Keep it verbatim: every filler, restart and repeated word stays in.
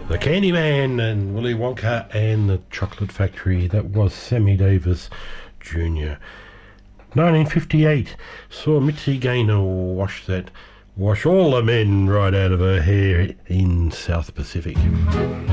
The Candyman and Willy Wonka and the Chocolate Factory. That was Sammy Davis Junior nineteen fifty-eight saw Mitzi Gaynor wash that, wash all the men right out of her hair in South Pacific.